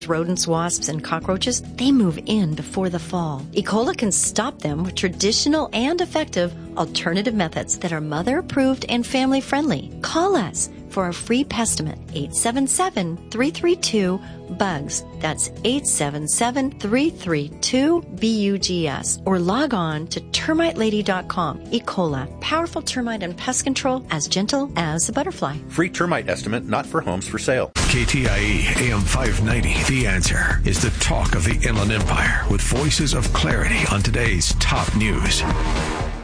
Rodents, wasps, and cockroaches, they move in before the fall. E. coli can stop them with traditional and effective alternative methods that are mother-approved and family-friendly. Call us for a free pestimate, 877-332-BUGS. That's 877-332-BUGS. Or log on to termitelady.com. E. coli, powerful termite and pest control as gentle as a butterfly. Free termite estimate, not for homes for sale. KTIE AM 590. The Answer is the talk of the Inland Empire with voices of clarity on today's top news.